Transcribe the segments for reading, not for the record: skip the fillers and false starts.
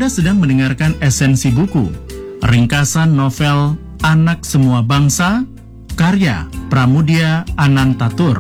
Anda sedang mendengarkan Esensi Buku, ringkasan novel Anak Semua Bangsa, karya Pramudia Anantatur.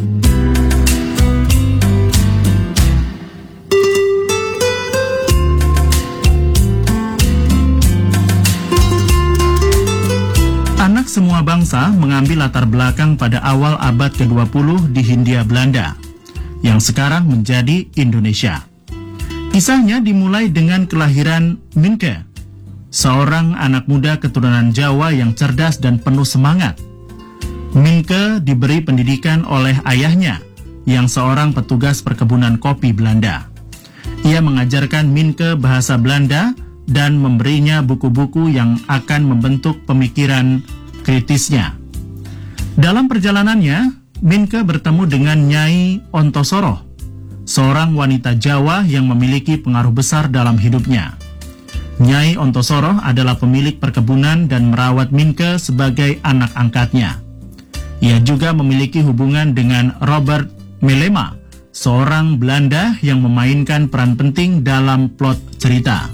Anak Semua Bangsa mengambil latar belakang pada awal abad ke-20 di Hindia Belanda, yang sekarang menjadi Indonesia. Kisahnya dimulai dengan kelahiran Minke, seorang anak muda keturunan Jawa yang cerdas dan penuh semangat. Minke diberi pendidikan oleh ayahnya, yang seorang petugas perkebunan kopi Belanda. Ia mengajarkan Minke bahasa Belanda dan memberinya buku-buku yang akan membentuk pemikiran kritisnya. Dalam perjalanannya, Minke bertemu dengan Nyai Ontosoroh, seorang wanita Jawa yang memiliki pengaruh besar dalam hidupnya. Nyai Ontosoroh adalah pemilik perkebunan dan merawat Minke sebagai anak angkatnya. Ia juga memiliki hubungan dengan Robert Melema, seorang Belanda yang memainkan peran penting dalam plot cerita.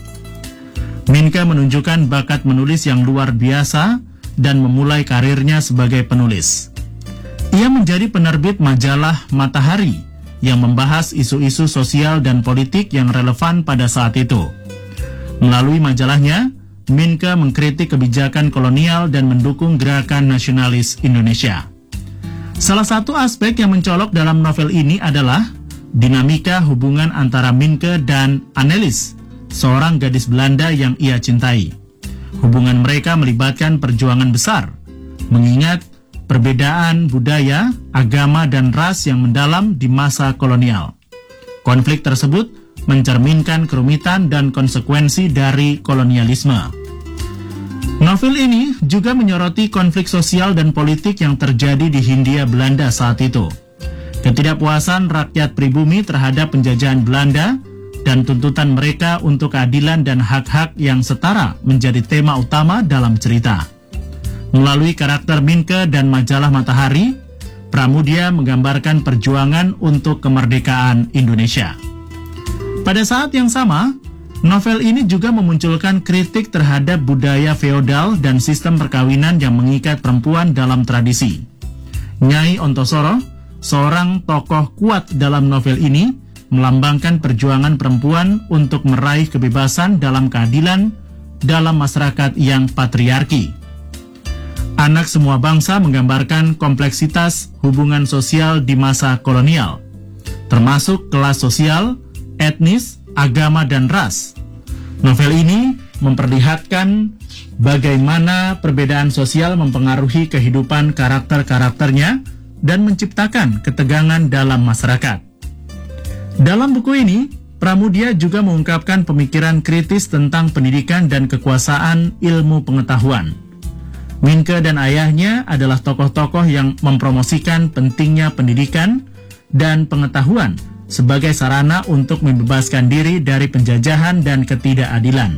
Minke menunjukkan bakat menulis yang luar biasa dan memulai karirnya sebagai penulis. Ia menjadi penerbit majalah Matahari yang membahas isu-isu sosial dan politik yang relevan pada saat itu. Melalui majalahnya, Minke mengkritik kebijakan kolonial dan mendukung gerakan nasionalis Indonesia. Salah satu aspek yang mencolok dalam novel ini adalah dinamika hubungan antara Minke dan Annelies, seorang gadis Belanda yang ia cintai. Hubungan mereka melibatkan perjuangan besar, mengingat perbedaan budaya, agama, dan ras yang mendalam di masa kolonial. Konflik tersebut mencerminkan kerumitan dan konsekuensi dari kolonialisme. Novel ini juga menyoroti konflik sosial dan politik yang terjadi di Hindia Belanda saat itu. Ketidakpuasan rakyat pribumi terhadap penjajahan Belanda dan tuntutan mereka untuk keadilan dan hak-hak yang setara menjadi tema utama dalam cerita. Melalui karakter Minke dan majalah Matahari, Pramudia menggambarkan perjuangan untuk kemerdekaan Indonesia. Pada saat yang sama, novel ini juga memunculkan kritik terhadap budaya feodal dan sistem perkawinan yang mengikat perempuan dalam tradisi. Nyai Ontosoroh, seorang tokoh kuat dalam novel ini, melambangkan perjuangan perempuan untuk meraih kebebasan dalam keadilan dalam masyarakat yang patriarki. Anak Semua Bangsa menggambarkan kompleksitas hubungan sosial di masa kolonial, termasuk kelas sosial, etnis, agama, dan ras. Novel ini memperlihatkan bagaimana perbedaan sosial mempengaruhi kehidupan karakter-karakternya dan menciptakan ketegangan dalam masyarakat. Dalam buku ini, Pramudia juga mengungkapkan pemikiran kritis tentang pendidikan dan kekuasaan ilmu pengetahuan. Minke dan ayahnya adalah tokoh-tokoh yang mempromosikan pentingnya pendidikan dan pengetahuan sebagai sarana untuk membebaskan diri dari penjajahan dan ketidakadilan.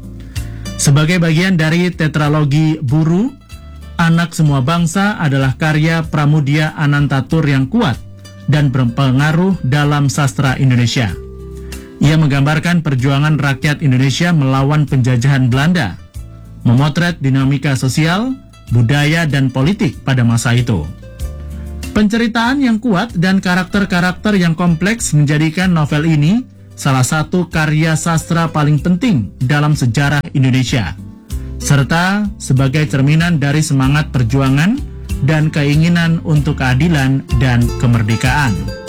Sebagai bagian dari tetralogi Buru, Anak Semua Bangsa adalah karya Pramudia Anantatur yang kuat dan berpengaruh dalam sastra Indonesia. Ia menggambarkan perjuangan rakyat Indonesia melawan penjajahan Belanda, memotret dinamika sosial, budaya, dan politik pada masa itu. Penceritaan yang kuat dan karakter-karakter yang kompleks menjadikan novel ini salah satu karya sastra paling penting dalam sejarah Indonesia, serta sebagai cerminan dari semangat perjuangan dan keinginan untuk keadilan dan kemerdekaan.